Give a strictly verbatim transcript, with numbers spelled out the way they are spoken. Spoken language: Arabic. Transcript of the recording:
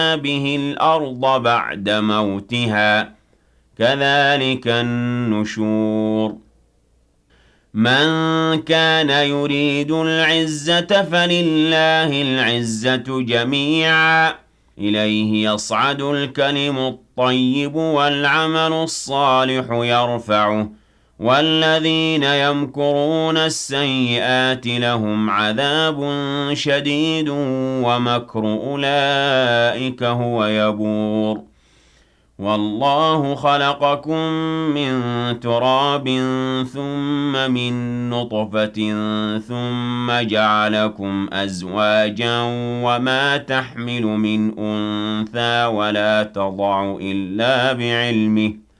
به الأرض بعد موتها كذلك النشور من كان يريد العزة فلله العزة جميعا إليه يصعد الكلم الطيب والعمل الصالح يرفعه والذين يمكرون السيئات لهم عذاب شديد ومكر أولئك هو يبور والله خلقكم من تراب ثم من نطفة ثم جعلكم أزواجا وما تحمل من أنثى ولا تضع إلا بعلمه